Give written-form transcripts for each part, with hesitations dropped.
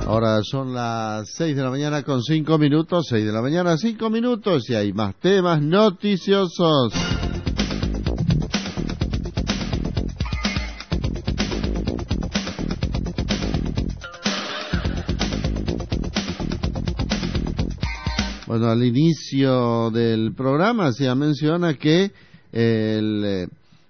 Ahora son las 6 de la mañana con 5 minutos, 6 de la mañana 5 minutos y hay más temas noticiosos. Bueno, al inicio del programa se menciona que el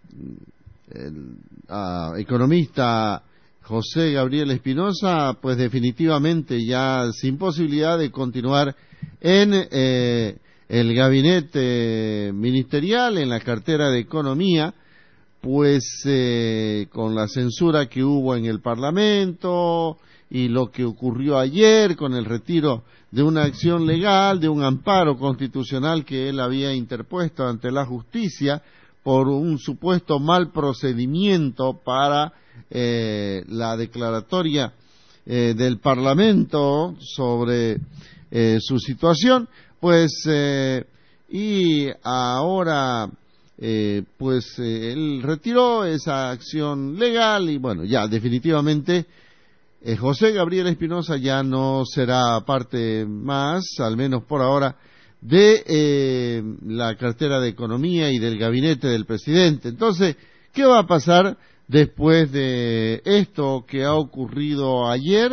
economista José Gabriel Espinosa, pues definitivamente ya sin posibilidad de continuar en el gabinete ministerial, en la cartera de Economía, pues con la censura que hubo en el Parlamento y lo que ocurrió ayer con el retiro de una acción legal, de un amparo constitucional que él había interpuesto ante la justicia por un supuesto mal procedimiento para la declaratoria del Parlamento sobre su situación, pues y ahora pues él retiró esa acción legal y bueno, ya definitivamente José Gabriel Espinosa ya no será parte más, al menos por ahora, de la cartera de Economía y del gabinete del presidente. Entonces, ¿qué va a pasar después de esto que ha ocurrido ayer?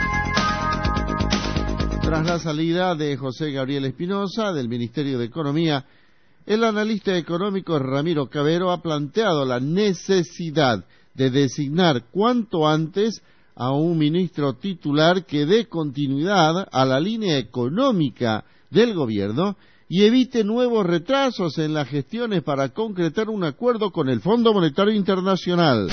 Tras la salida de José Gabriel Espinosa del Ministerio de Economía, el analista económico Ramiro Cavero ha planteado la necesidad de designar cuanto antes a un ministro titular que dé continuidad a la línea económica del gobierno y evite nuevos retrasos en las gestiones para concretar un acuerdo con el Fondo Monetario Internacional.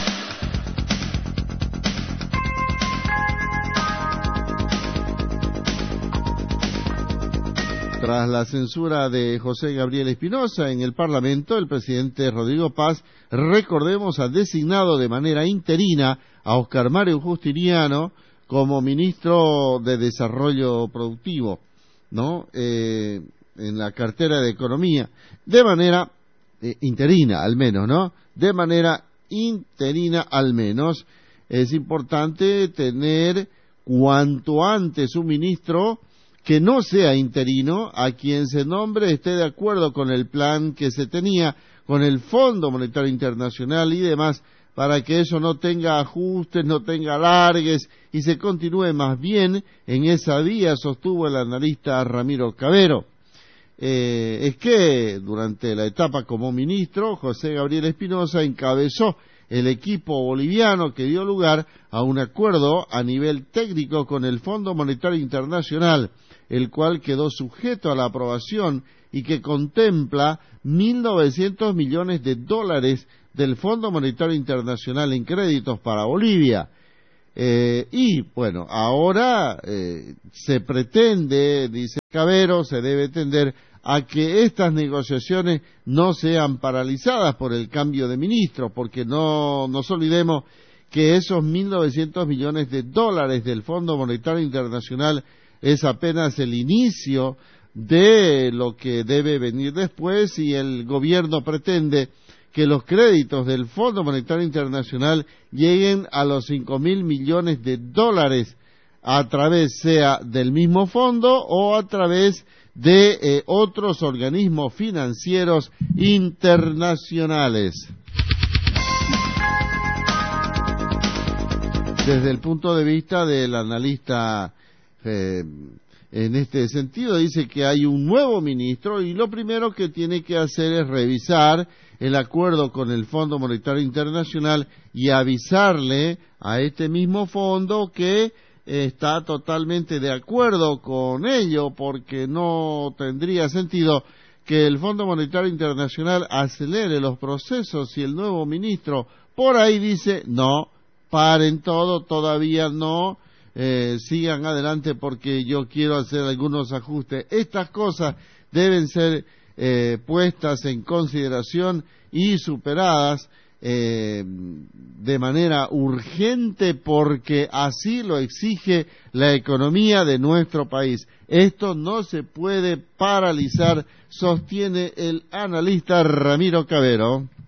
Tras la censura de José Gabriel Espinosa en el Parlamento, el presidente Rodrigo Paz, recordemos, ha designado de manera interina a Oscar Mario Justiniano como ministro de Desarrollo Productivo, ¿no? En la cartera de Economía, de manera interina al menos, ¿no? De manera interina al menos. Es importante tener cuanto antes un ministro que no sea interino, a quien se nombre esté de acuerdo con el plan que se tenía, con el Fondo Monetario Internacional y demás, para que eso no tenga ajustes, no tenga alargues y se continúe más bien en esa vía, sostuvo el analista Ramiro Cavero. Es que durante la etapa como ministro, José Gabriel Espinosa encabezó el equipo boliviano que dio lugar a un acuerdo a nivel técnico con el Fondo Monetario Internacional, el cual quedó sujeto a la aprobación y que contempla 1.900 millones de dólares del Fondo Monetario Internacional en créditos para Bolivia. Y bueno, ahora se pretende, dice Cavero, se debe tender a que estas negociaciones no sean paralizadas por el cambio de ministro, porque no nos olvidemos que esos 1.900 millones de dólares del Fondo Monetario Internacional es apenas el inicio de lo que debe venir después y el gobierno pretende que los créditos del Fondo Monetario Internacional lleguen a los 5.000 millones de dólares a través sea del mismo fondo o a través de otros organismos financieros internacionales. Desde el punto de vista del analista en este sentido, dice que hay un nuevo ministro y lo primero que tiene que hacer es revisar el acuerdo con el Fondo Monetario Internacional y avisarle a este mismo fondo que está totalmente de acuerdo con ello, porque no tendría sentido que el Fondo Monetario Internacional acelere los procesos y el nuevo ministro por ahí dice, no, paren todo, todavía no, sigan adelante porque yo quiero hacer algunos ajustes. Estas cosas deben ser puestas en consideración y superadas de manera urgente porque así lo exige la economía de nuestro país. Esto no se puede paralizar, sostiene el analista Ramiro Cavero.